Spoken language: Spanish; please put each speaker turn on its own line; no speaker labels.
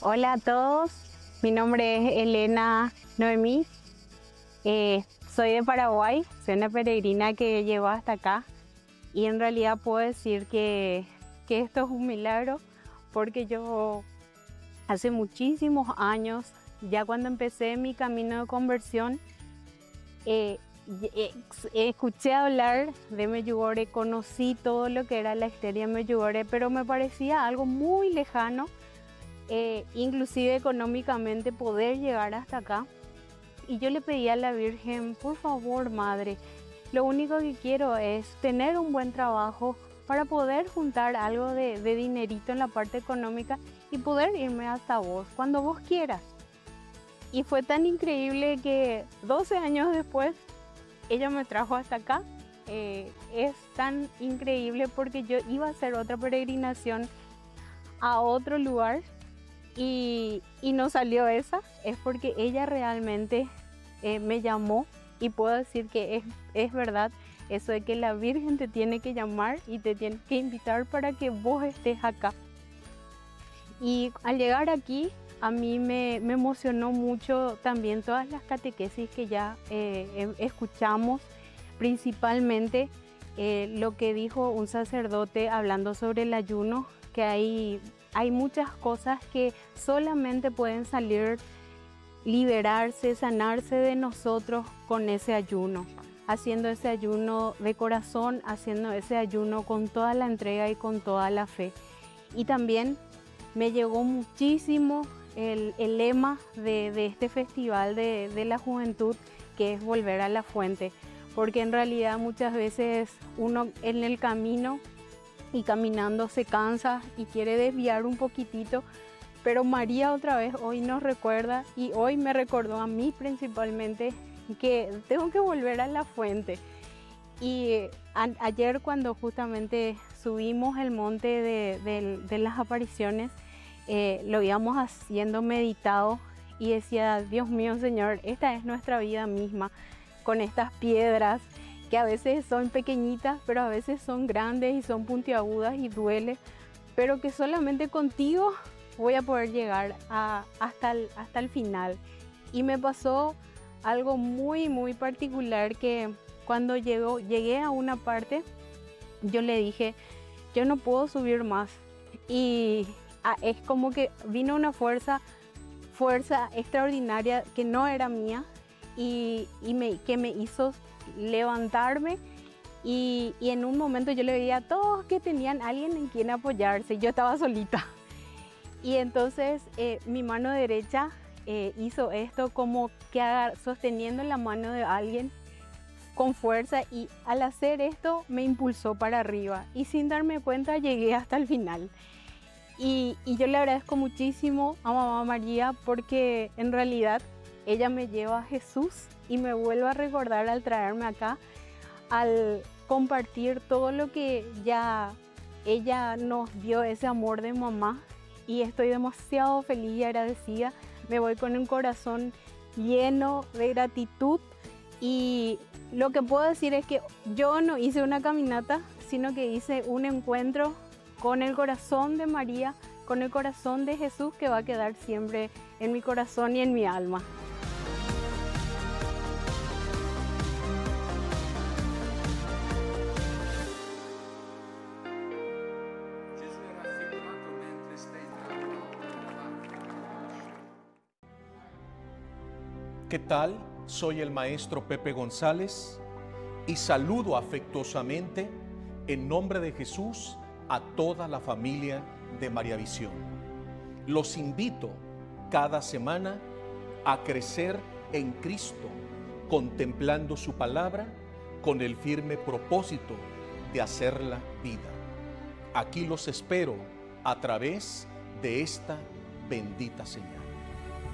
Hola a todos, mi nombre es Elena Noemí, soy de Paraguay, soy una peregrina que llegó hasta acá y en realidad puedo decir que esto es un milagro porque yo hace muchísimos años, ya cuando empecé mi camino de conversión, eh, escuché hablar de Medjugorje, conocí todo lo que era la historia de Medjugorje, pero me parecía algo muy lejano. Inclusive económicamente poder llegar hasta acá. Y yo le pedí a la Virgen, por favor, Madre, lo único que quiero es tener un buen trabajo para poder juntar algo de dinerito en la parte económica y poder irme hasta vos, cuando vos quieras. Y fue tan increíble que 12 años después, ella me trajo hasta acá. Es tan increíble porque yo iba a hacer otra peregrinación a otro lugar y no salió esa, es porque ella realmente me llamó y puedo decir que es verdad eso de que la Virgen te tiene que llamar y te tiene que invitar para que vos estés acá. Y al llegar aquí a mí me emocionó mucho también todas las catequesis que ya escuchamos, principalmente lo que dijo un sacerdote hablando sobre el ayuno, que hay muchas cosas que solamente pueden salir, liberarse, sanarse de nosotros con ese ayuno, haciendo ese ayuno de corazón, haciendo ese ayuno con toda la entrega y con toda la fe. Y también me llegó muchísimo el lema de este festival de la juventud, que es volver a la fuente, porque en realidad muchas veces uno en el camino y caminando se cansa y quiere desviar un poquitito, pero María otra vez hoy nos recuerda y hoy me recordó a mí principalmente que tengo que volver a la fuente. Y ayer cuando justamente subimos el monte de las apariciones, lo íbamos haciendo meditado y decía, Dios mío, Señor, esta es nuestra vida misma, con estas piedras que a veces son pequeñitas, pero a veces son grandes y son puntiagudas y duele, pero que solamente contigo voy a poder llegar hasta el final. Y me pasó algo muy particular, que cuando llegué a una parte, yo le dije, yo no puedo subir más. Y es como que vino una fuerza extraordinaria que no era mía y que me hizo levantarme y en un momento yo le veía a todos que tenían alguien en quien apoyarse, yo estaba solita. Y entonces mi mano derecha hizo esto como que sosteniendo la mano de alguien con fuerza, y al hacer esto me impulsó para arriba y sin darme cuenta llegué hasta el final. Y yo le agradezco muchísimo a Mamá María porque en realidad ella me lleva a Jesús y me vuelve a recordar al traerme acá, al compartir todo lo que ya ella nos dio, ese amor de mamá, y estoy demasiado feliz y agradecida. Me voy con un corazón lleno de gratitud y lo que puedo decir es que yo no hice una caminata, sino que hice un encuentro con el corazón de María, con el corazón de Jesús, que va a quedar siempre en mi corazón y en mi alma.
¿Qué tal? Soy el maestro Pepe González y saludo afectuosamente en nombre de Jesús a toda la familia de María Visión. Los invito cada semana a crecer en Cristo, contemplando su palabra con el firme propósito de hacerla vida. Aquí los espero a través de esta bendita señal.